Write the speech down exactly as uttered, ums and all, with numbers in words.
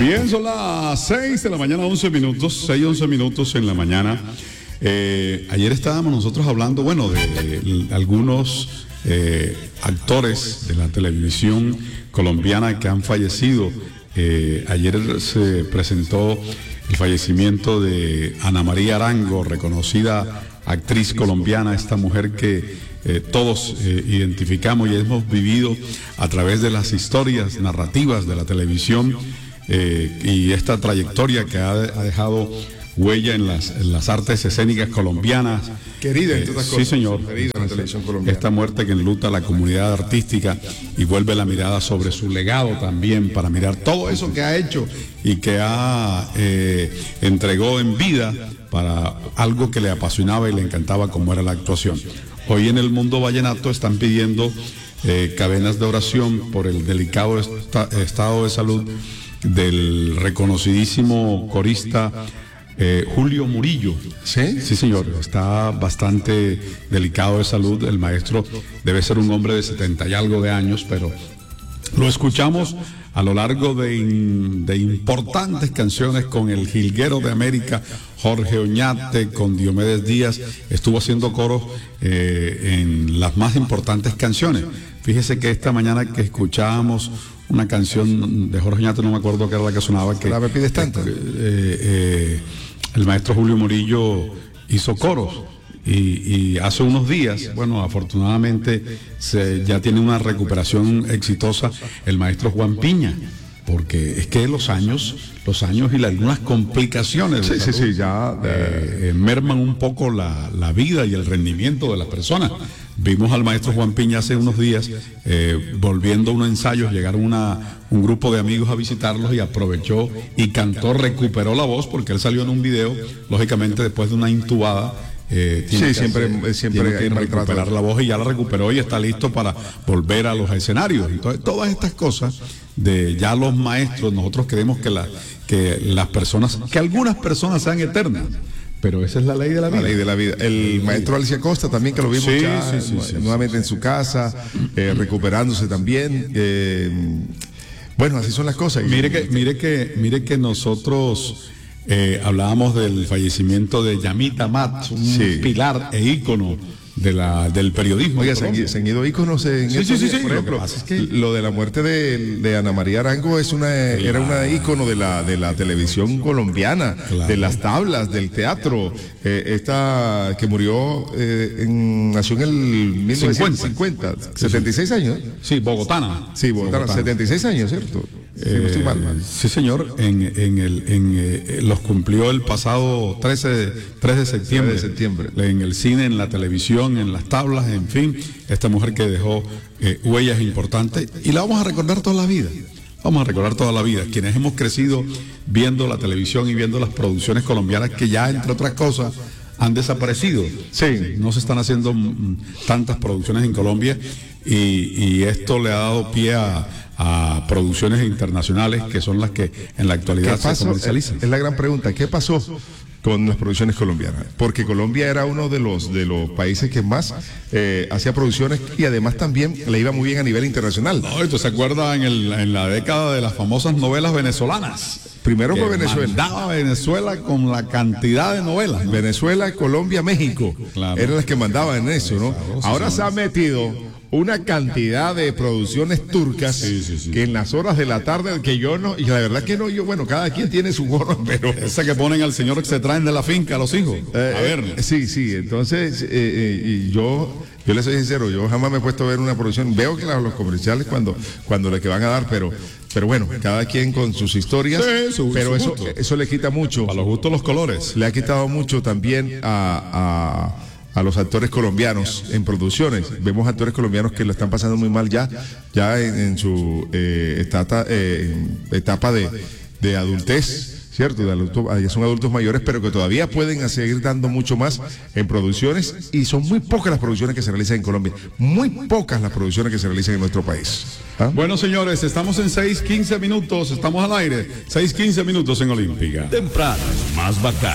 Bien, son las seis de la mañana, once minutos, seis, once minutos en la mañana. Eh, ayer estábamos nosotros hablando, bueno, de, de algunos eh, actores de la televisión colombiana que han fallecido. Eh, ayer se presentó el fallecimiento de Ana María Arango, reconocida actriz colombiana, esta mujer que eh, todos eh, identificamos y hemos vivido a través de las historias narrativas de la televisión eh, y esta trayectoria que ha, ha dejado huella en las, en las artes escénicas colombianas. Querida, eh, cosas, sí, señor. Querida en la televisión colombiana. Esta muerte que enluta a la comunidad artística y vuelve la mirada sobre su legado también, para mirar todo eso que ha hecho y que ha eh, entregó en vida para algo que le apasionaba y le encantaba, como era la actuación. Hoy en el mundo vallenato están pidiendo eh, cadenas de oración por el delicado esta, estado de salud del reconocidísimo corista Eh, Julio Murillo. ¿Sí? Sí, señor, está bastante delicado de salud. El maestro debe ser un hombre de setenta y algo de años, pero lo escuchamos a lo largo de, in, de importantes canciones con el jilguero de América, Jorge Oñate, con Diomedes Díaz. Estuvo haciendo coros eh, en las más importantes canciones. Fíjese que esta mañana que escuchábamos una canción de Jorge Oñate, no me acuerdo qué era la que sonaba, que la me pides tanto. Eh, eh, el maestro Julio Murillo hizo coros y, y hace unos días, bueno, afortunadamente se, ya tiene una recuperación exitosa el maestro Juan Piña, porque es que los años, los años y la, algunas complicaciones sí, sí, sí, ya eh, eh, merman un poco la, la vida y el rendimiento de las personas. Vimos al maestro Juan Piña hace unos días eh, volviendo a unos ensayos, llegaron una, un grupo de amigos a visitarlos y aprovechó y cantó, recuperó la voz, porque él salió en un video, lógicamente después de una intubada. Eh, sí, que siempre, hacer, siempre tiene que recuperar la voz, y ya la recuperó y está listo para volver a los escenarios. Entonces, todas estas cosas de ya los maestros, nosotros queremos que, la, que las personas, que algunas personas sean eternas, pero esa es la ley de la vida. La ley de la vida. El maestro Alicia Costa también, que lo vimos sí, ya, sí, sí, sí, nuevamente sí, en su casa, eh, recuperándose también. Eh, bueno, así son las cosas. Mire que, mire que, mire que nosotros eh, hablábamos del fallecimiento de Yamita Mat, un sí. pilar e ícono de la, del periodismo. Oiga, se han, se han ido íconos en sí, estos sí, días, sí, por sí. ejemplo. Lo que pasa es que lo de la muerte de, de Ana María Arango es una, claro. era una ícono de la, de la televisión colombiana, claro. de las tablas, del teatro. Eh, esta que murió, eh, en, nació en el mil novecientos cincuenta, setenta y seis años. Sí, bogotana. Sí, bogotana, bogotana. setenta y seis años, ¿cierto? Sí, no estoy mal, mal. Sí, señor, en, en el, en, eh, los cumplió el pasado trece de septiembre, de septiembre, en el cine, en la televisión, en las tablas, en fin, esta mujer que dejó eh, huellas importantes, y la vamos a recordar toda la vida, vamos a recordar toda la vida, quienes hemos crecido viendo la televisión y viendo las producciones colombianas que ya, entre otras cosas, han desaparecido. Sí, no se están haciendo mm, tantas producciones en Colombia, y, y esto le ha dado pie a a producciones internacionales que son las que en la actualidad se comercializan. Es la gran pregunta, ¿qué pasó con las producciones colombianas? Porque Colombia era uno de los de los países que más eh, hacía producciones, y además también le iba muy bien a nivel internacional. No, ¿esto se acuerda en, el, en la década de las famosas novelas venezolanas? Primero fue Venezuela. Mandaba Venezuela con la cantidad de novelas, ¿no? Venezuela, Colombia, México. Claro. Eran las que mandaban en eso, ¿no? Claro, ahora se ha metido una cantidad de producciones turcas, sí, sí, sí, que en las horas de la tarde, que yo no, y la verdad que no, yo, bueno, cada quien tiene su gorro, pero esa que ponen al señor que se traen de la finca a los hijos. Eh, a ver. Eh, sí, sí, entonces, eh, eh, y yo, yo le soy sincero, yo jamás me he puesto a ver una producción, veo que la, los comerciales cuando, cuando le que van a dar, pero, pero bueno, cada quien con sus historias, sí, su, pero su eso, eso le quita mucho. A los gustos los colores. Le ha quitado mucho también a, a a los actores colombianos en producciones. Vemos actores colombianos que lo están pasando muy mal ya, ya en, en su eh, etapa, eh, etapa de, de adultez, ¿cierto? De adulto, ya son adultos mayores, pero que todavía pueden seguir dando mucho más en producciones, y son muy pocas las producciones que se realizan en Colombia, muy pocas las producciones que se realizan en nuestro país. ¿Ah? Bueno, señores, estamos en seis quince minutos, estamos al aire, seis quince minutos en Olímpica. Temprano, más bacán.